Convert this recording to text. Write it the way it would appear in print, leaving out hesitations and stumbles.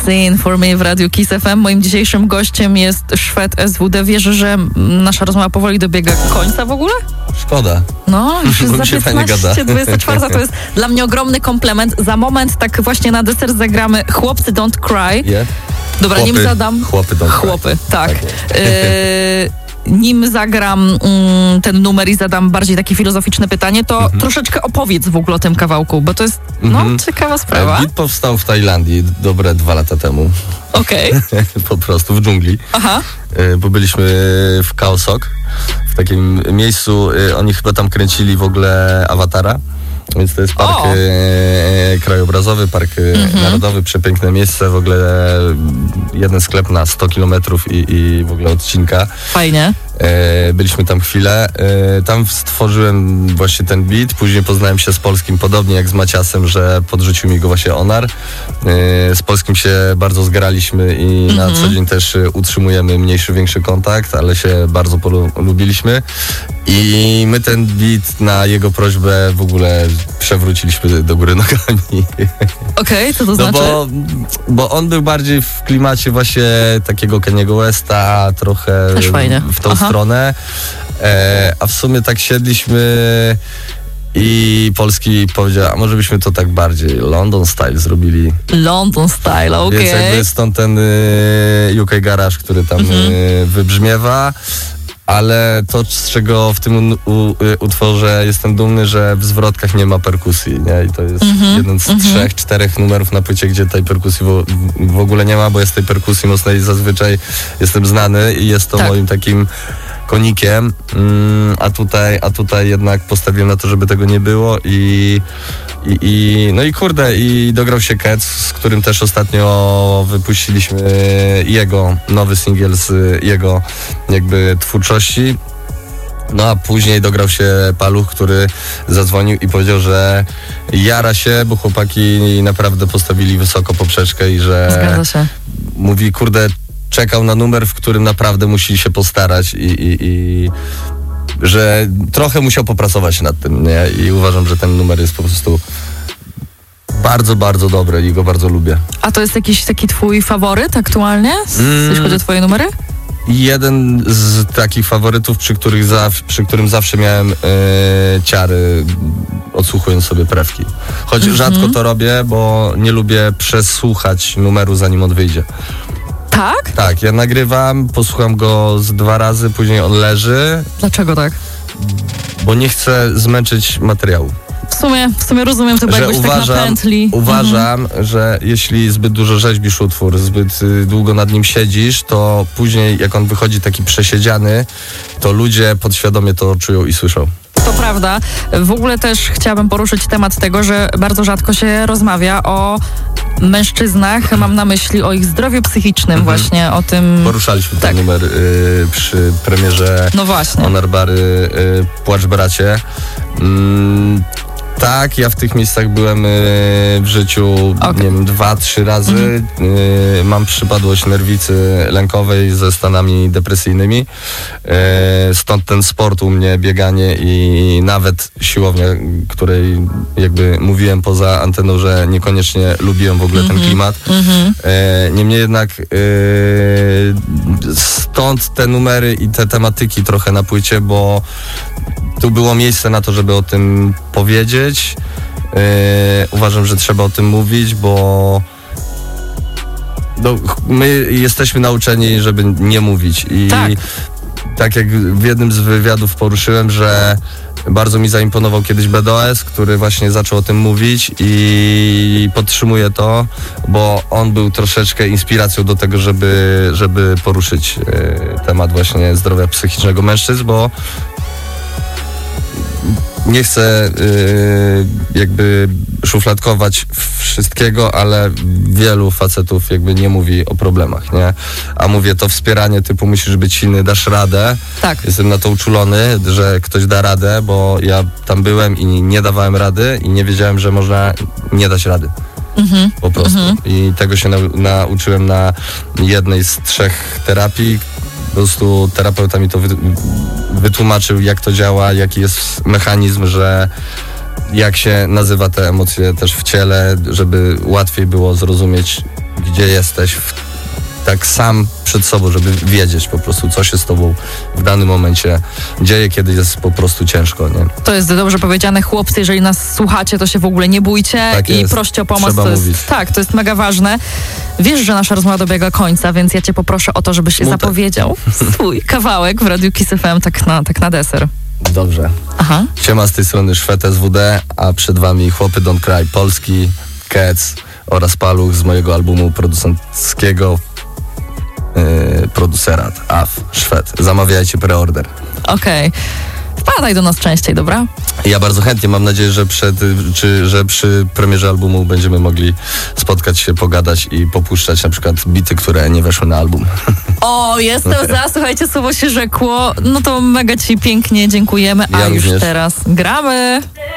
Scene for Me w Radiu Kiss FM. Moim dzisiejszym gościem jest Szwed SWD. Wierzę, że nasza rozmowa powoli dobiega końca w ogóle? Szkoda. No, już jest za się 24. To jest dla mnie ogromny komplement. Za moment tak właśnie na deser zagramy Chłopcy Don't Cry. Yeah. Dobra, Chłopy, nim zadam... Chłopy Don't Cry. Chłopy, tak. Nim zagram ten numer i zadam bardziej takie filozoficzne pytanie, to troszeczkę opowiedz w ogóle o tym kawałku, bo to jest ciekawa sprawa. Beat powstał w Tajlandii dobre 2 lata temu. Okej. Po prostu w dżungli. Aha. Bo byliśmy w Khao Sok, w takim miejscu, oni chyba tam kręcili w ogóle Awatara. Więc to jest park krajobrazowy, park narodowy, przepiękne miejsce, w ogóle jeden sklep na 100 kilometrów i w ogóle odcinka. Fajnie. Byliśmy tam chwilę. Tam stworzyłem właśnie ten beat. Później poznałem się z polskim, podobnie jak z Maciasem, że podrzucił mi go właśnie Onar. Z polskim się bardzo zgraliśmy i na co dzień też utrzymujemy mniejszy, większy kontakt, ale się bardzo polubiliśmy. I my ten beat na jego prośbę w ogóle przewróciliśmy do góry nogami. Okej, co to znaczy? Bo on był bardziej w klimacie właśnie takiego Kaniego Westa, trochę też fajnie. W tą stronę. A w sumie tak siedliśmy i Polski powiedział, a może byśmy to tak bardziej London Style zrobili. London Style, okej. Więc jakby stąd ten UK Garage, który tam wybrzmiewa. Ale to, z czego w tym utworze jestem dumny, że w zwrotkach nie ma perkusji, nie? I to jest jeden z 3-4 numerów na płycie, gdzie tej perkusji w ogóle nie ma, bo jest tej perkusji mocnej zazwyczaj jestem znany i jest to moim takim konikiem, a tutaj jednak postawiłem na to, żeby tego nie było no i kurde, i dograł się Kec, z którym też ostatnio wypuściliśmy jego nowy singiel z jego jakby twórczości. No a później dograł się Paluch, który zadzwonił i powiedział, że jara się, bo chłopaki naprawdę postawili wysoko poprzeczkę i że zgadza się. Mówi, kurde, czekał na numer, w którym naprawdę musi się postarać i że trochę musiał popracować nad tym, nie? I uważam, że ten numer jest po prostu bardzo, bardzo dobry i go bardzo lubię. A to jest jakiś taki twój faworyt aktualnie, jeśli chodzi o twoje numery? Jeden z takich faworytów, przy którym zawsze miałem ciary, odsłuchując sobie prewki. Choć rzadko to robię, bo nie lubię przesłuchać numeru, zanim on wyjdzie. Tak? Tak, ja nagrywam, posłucham go z 2 razy, później on leży. Dlaczego tak? Bo nie chcę zmęczyć materiału. W sumie rozumiem to, bo jakbyś tak na pętli. Uważam, że jeśli zbyt dużo rzeźbisz utwór, zbyt długo nad nim siedzisz, to później jak on wychodzi taki przesiedziany, to ludzie podświadomie to czują i słyszą. To prawda. W ogóle też chciałabym poruszyć temat tego, że bardzo rzadko się rozmawia o mężczyznach, mam na myśli o ich zdrowiu psychicznym właśnie, o tym... Poruszaliśmy ten numer przy premierze Onar Bary Płacz Bracie. Tak, ja w tych miejscach byłem w życiu, nie wiem, 2-3 razy. Mam przypadłość nerwicy lękowej ze stanami depresyjnymi. Stąd ten sport u mnie, bieganie i nawet siłownia, której jakby mówiłem poza anteną, że niekoniecznie lubiłem w ogóle ten klimat. Niemniej jednak stąd te numery i te tematyki trochę na płycie, bo tu było miejsce na to, żeby o tym powiedzieć. Uważam, że trzeba o tym mówić, bo my jesteśmy nauczeni, żeby nie mówić. I tak jak w jednym z wywiadów poruszyłem, że bardzo mi zaimponował kiedyś BDOS, który właśnie zaczął o tym mówić i podtrzymuję to, bo on był troszeczkę inspiracją do tego, żeby poruszyć temat właśnie zdrowia psychicznego mężczyzn, bo nie chcę jakby szufladkować wszystkiego, ale wielu facetów jakby nie mówi o problemach, nie? A mówię, to wspieranie typu musisz być silny, dasz radę. Tak. Jestem na to uczulony, że ktoś da radę, bo ja tam byłem i nie dawałem rady i nie wiedziałem, że można nie dać rady. Po prostu. I tego się nauczyłem na jednej z 3 terapii. Po prostu terapeuta mi to wytłumaczył, jak to działa, jaki jest mechanizm, że jak się nazywa te emocje też w ciele, żeby łatwiej było zrozumieć, gdzie jesteś, tak sam przed sobą, żeby wiedzieć po prostu, co się z tobą w danym momencie dzieje, kiedy jest po prostu ciężko, nie? To jest dobrze powiedziane. Chłopcy, jeżeli nas słuchacie, to się w ogóle nie bójcie Tak i jest. proście o pomoc. Trzeba To jest, mówić. tak, to jest mega ważne. Wiesz, że nasza rozmowa dobiega końca, więc ja cię poproszę o to, żebyś zapowiedział swój kawałek w Radiu Kiss FM tak na deser. Dobrze. Aha. Siema, z tej strony Szwed SWD, a przed wami Chłopy Don't Cry Polski, Cats oraz Paluch z mojego albumu producenckiego Producerat, AF, Szwed. Zamawiajcie preorder. Okej. Wpadaj do nas częściej, dobra? Ja bardzo chętnie, mam nadzieję, że przy premierze albumu będziemy mogli spotkać się, pogadać i popuszczać na przykład bity, które nie weszły na album. O, jestem za, słuchajcie, słowo się rzekło. No to mega ci pięknie dziękujemy, a Ja już również. teraz gramy.